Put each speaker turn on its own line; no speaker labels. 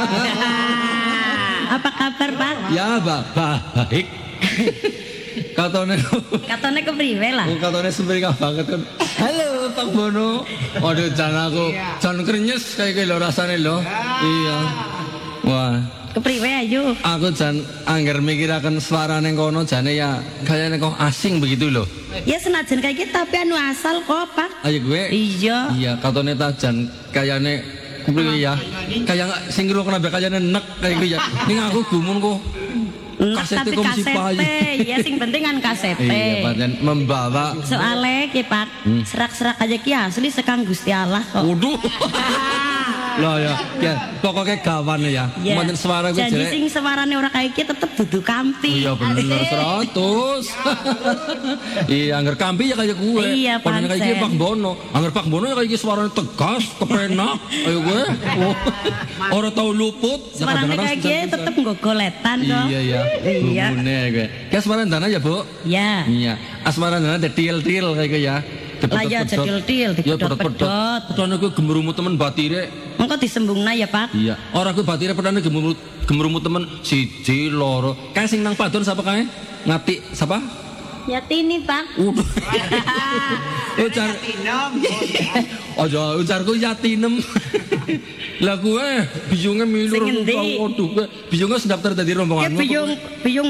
Apa kabar, Pak?
Ya, baik. Katone
kepriwe lah?
Katone sembrika banget kan. Halo Pak Bono. Waduh jan aku jan krenyes kayak lho rasane lho. Iya. Wah.
Kepriwe ayo?
Aku jan angger mikiraken suarane kono jane ya kayane kok asing begitu loh.
Ya senajan kayak gitu tapi anu asal kok, Pak.
Ayo gue.
Iya.
Iya, katone ta jan kayane kuwi ya. Kayak sing ngrungokne kayane nek kayak gitu ya. Ning aku gumun kok.
Tapi kasete, ya sing penting kan kasete.
Iya, paten membawa.
Soale ki Pak, serak-serak aja ki asli sekang Gusti Allah kok.
Waduh. Lah ya, pokoknya gawan ya. Pancen suara gue jelek.
Jadi sing suarane ora kaya ki tetep dudu kampi.
Iya bener 100. Iya, angger kampi ya kayak gue.
Iya,
pancen kayak Pak Bono. Angger Pak Bono ya kayak suarane tegas, kepenak. Ayo gue. Ora tau luput.
Suarane kayak tetep nggo goletan kok.
Iya ya. Iya. Bumune gue. Kayak Asmarandana ya, Bu?
Iya.
Iya. Asmarandana detil-til kayak gitu ya.
Lah ya detil-til, dipedot-pedot.
Pedone gue gemurumu temen batire.
Engko disembungna ya, Pak?
Iya. Ora gue batire pedane gemurumu temen siji loro. Kae sing nang padon sapa kae? Ngati sapa?
Yatini, Pak.
Ujar aja ujarku Yatinem. Lah gue biyunge milur. Waduh, biyunge daftar dadi rombonganmu.
Ya biyung